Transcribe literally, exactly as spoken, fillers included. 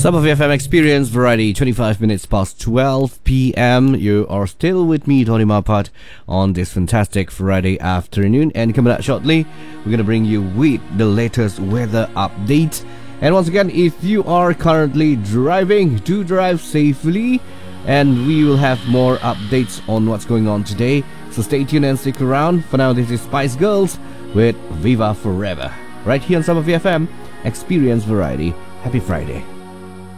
Sub of F M Experience Variety, twenty-five minutes past twelve p m. You are still with me, Tony Mapat, on this fantastic Friday afternoon. And coming up shortly, we're going to bring you with the latest weather update. And once again, if you are currently driving, do drive safely. And we will have more updates on what's going on today. So stay tuned and stick around. For now, this is Spice Girls with Viva Forever. Right here on Sub of F M Experience Variety. Happy Friday.